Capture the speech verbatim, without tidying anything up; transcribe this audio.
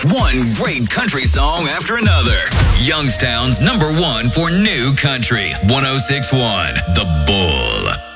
One great country song after another. Youngstown's number one for new country. one oh six point one, The Bull.